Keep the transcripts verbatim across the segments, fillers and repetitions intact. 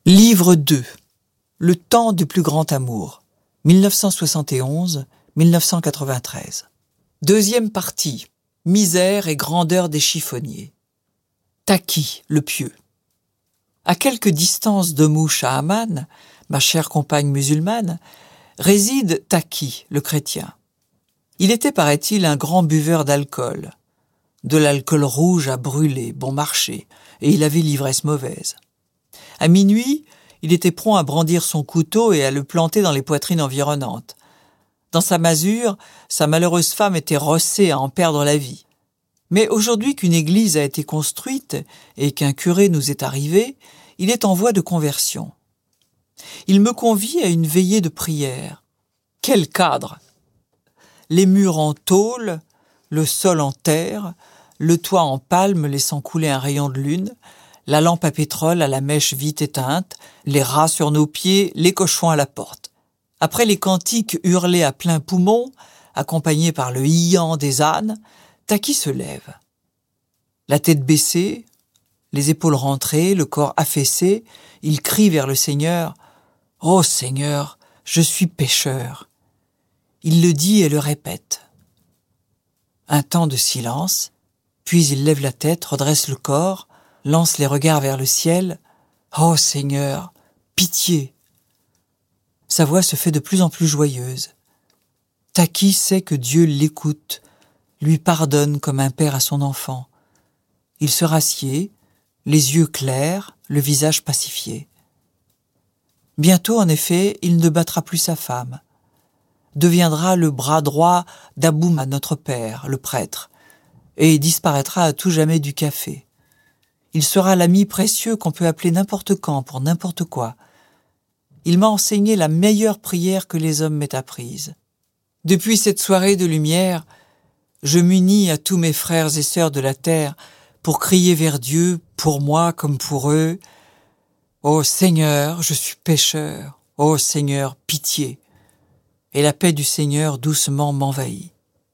Livre deux. Le temps du plus grand amour. mille neuf cent soixante et onze à mille neuf cent quatre-vingt-treize. Deuxième partie. Misère et grandeur des chiffonniers. Taki, le pieux. À quelque distance de Mouchahaman, ma chère compagne musulmane, réside Taki, le chrétien. Il était, paraît-il, un grand buveur d'alcool. De l'alcool rouge à brûler, bon marché, et il avait l'ivresse mauvaise. À minuit, il était prompt à brandir son couteau et à le planter dans les poitrines environnantes. Dans sa masure, sa malheureuse femme était rossée à en perdre la vie. Mais aujourd'hui qu'une église a été construite et qu'un curé nous est arrivé, il est en voie de conversion. Il me convie à une veillée de prière. Quel cadre! Les murs en tôle, le sol en terre, le toit en palme laissant couler un rayon de lune, la lampe à pétrole à la mèche vite éteinte, les rats sur nos pieds, les cochons à la porte. Après les cantiques hurlés à plein poumon, accompagnés par le hian des ânes, Taki se lève. La tête baissée, les épaules rentrées, le corps affaissé, il crie vers le Seigneur « Ô Seigneur, je suis pécheur !» Il le dit et le répète. Un temps de silence, puis il lève la tête, redresse le corps, lance les regards vers le ciel. « Oh Seigneur, pitié !» Sa voix se fait de plus en plus joyeuse. Taki sait que Dieu l'écoute, lui pardonne comme un père à son enfant. Il se rassied, les yeux clairs, le visage pacifié. Bientôt, en effet, il ne battra plus sa femme. Deviendra le bras droit d'Abouma, notre père, le prêtre, et disparaîtra à tout jamais du café. Il sera l'ami précieux qu'on peut appeler n'importe quand, pour n'importe quoi. Il m'a enseigné la meilleure prière que les hommes m'aient apprise. Depuis cette soirée de lumière, je m'unis à tous mes frères et sœurs de la terre pour crier vers Dieu, pour moi comme pour eux. Ô Seigneur, je suis pécheur. Ô Seigneur, pitié. Et la paix du Seigneur doucement m'envahit.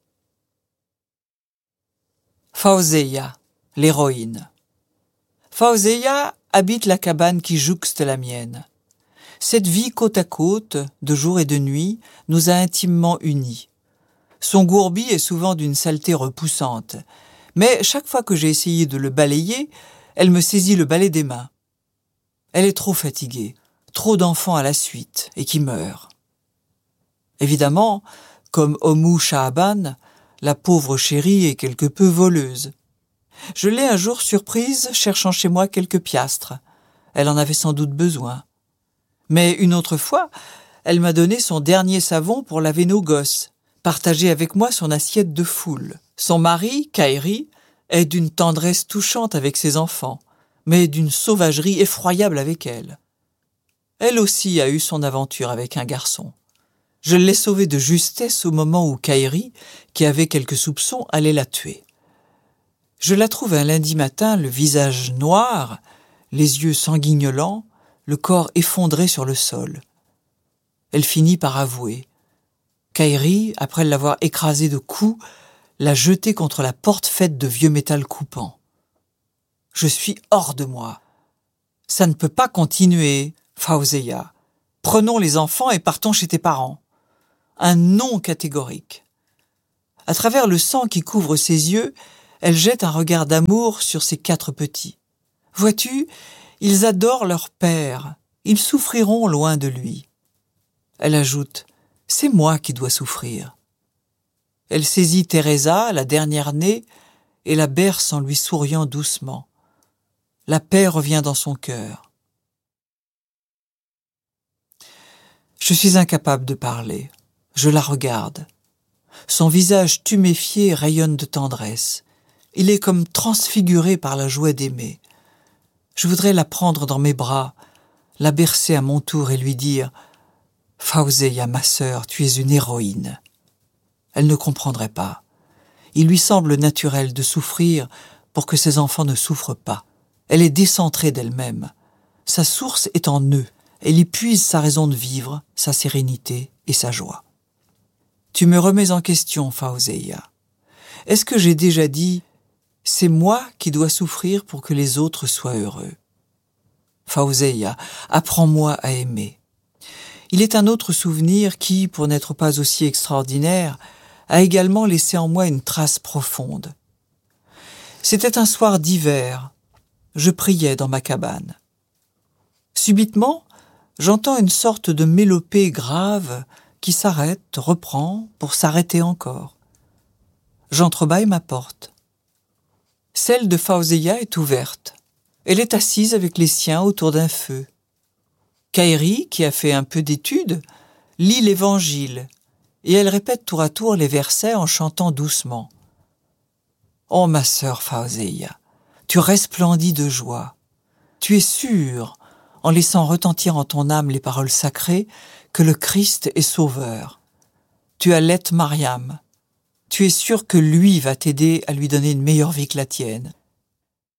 Fawzia, l'héroïne. Fawzia habite la cabane qui jouxte la mienne. Cette vie côte à côte, de jour et de nuit, nous a intimement unis. Son gourbi est souvent d'une saleté repoussante, mais chaque fois que j'ai essayé de le balayer, elle me saisit le balai des mains. Elle est trop fatiguée, trop d'enfants à la suite, et qui meurent. Évidemment, comme Oumou Shahaban, la pauvre chérie est quelque peu voleuse. Je l'ai un jour surprise cherchant chez moi quelques piastres. Elle en avait sans doute besoin. Mais une autre fois, elle m'a donné son dernier savon pour laver nos gosses, partagé avec moi son assiette de foule. Son mari, Kairi, est d'une tendresse touchante avec ses enfants, mais d'une sauvagerie effroyable avec elle. Elle aussi a eu son aventure avec un garçon. Je l'ai sauvée de justesse au moment où Kairi, qui avait quelques soupçons, allait la tuer. Je la trouve un lundi matin, le visage noir, les yeux sanguignolants, le corps effondré sur le sol. Elle finit par avouer. Kairi, après l'avoir écrasée de coups, l'a jetée contre la porte faite de vieux métal coupant. Je suis hors de moi. Ça ne peut pas continuer, Fawzia. Prenons les enfants et partons chez tes parents. Un non catégorique. À travers le sang qui couvre ses yeux, elle jette un regard d'amour sur ses quatre petits. Vois-tu, ils adorent leur père, ils souffriront loin de lui. Elle ajoute, c'est moi qui dois souffrir. Elle saisit Teresa, la dernière née, et la berce en lui souriant doucement. La paix revient dans son cœur. Je suis incapable de parler. Je la regarde. Son visage tuméfié rayonne de tendresse. Il est comme transfiguré par la joie d'aimer. Je voudrais la prendre dans mes bras, la bercer à mon tour et lui dire « Fawzia, ma sœur, tu es une héroïne ». Elle ne comprendrait pas. Il lui semble naturel de souffrir pour que ses enfants ne souffrent pas. Elle est décentrée d'elle-même. Sa source est en eux. Elle y puise sa raison de vivre, sa sérénité et sa joie. Tu me remets en question, Fawzia. Est-ce que j'ai déjà dit « c'est moi qui dois souffrir pour que les autres soient heureux » Fawzia, apprends-moi à aimer. Il est un autre souvenir qui, pour n'être pas aussi extraordinaire, a également laissé en moi une trace profonde. C'était un soir d'hiver. Je priais dans ma cabane. Subitement, j'entends une sorte de mélopée grave qui s'arrête, reprend, pour s'arrêter encore. J'entrebâille ma porte. Celle de Fawzia est ouverte. Elle est assise avec les siens autour d'un feu. Kairi, qui a fait un peu d'études, lit l'Évangile, et elle répète tour à tour les versets en chantant doucement. « Oh, ma sœur Fawzia, tu resplendis de joie. Tu es sûre, en laissant retentir en ton âme les paroles sacrées, que le Christ est sauveur. Tu allaites Mariam. Tu es sûre que lui va t'aider à lui donner une meilleure vie que la tienne.